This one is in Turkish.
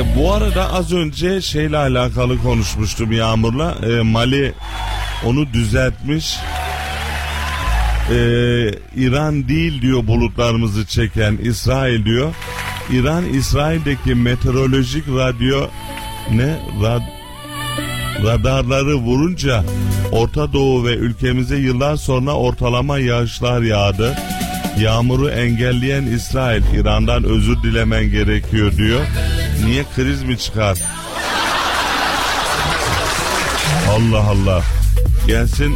Bu arada az önce şeyle alakalı konuşmuştum Yağmur'la. Mali onu düzeltmiş. İran değil diyor bulutlarımızı çeken, İsrail diyor. İran İsrail'deki meteorolojik radarları vurunca Orta Doğu ve ülkemize yıllar sonra ortalama yağışlar yağdı. Yağmuru engelleyen İsrail, İran'dan özür dilemen gerekiyor diyor. Niye, kriz mi çıkar? Allah Allah. Gelsin